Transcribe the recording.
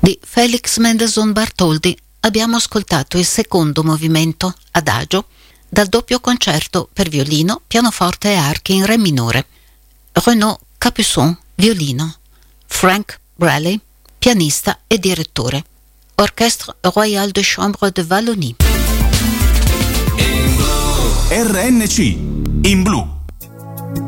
di Felix Mendelssohn Bartholdy abbiamo ascoltato il secondo movimento, Adagio, dal doppio concerto per violino, pianoforte e archi in re minore. Renaud Capuçon, violino. Frank Braley, pianista e direttore. Orchestre Royale de Chambre de Wallonie. RNC in blu.